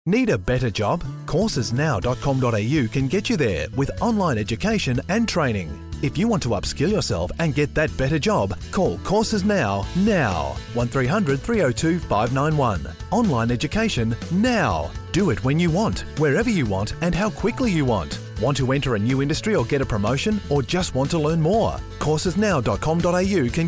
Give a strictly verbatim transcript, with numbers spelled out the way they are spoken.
Need a better job? courses now dot com dot a u can get you there with online education and training. If you want to upskill yourself and get that better job, call Courses Now, now. one three hundred three oh two five nine one. Online education now. Do it when you want, wherever you want and how quickly you want. Want to enter a new industry or get a promotion or just want to learn more? courses now dot com dot a u can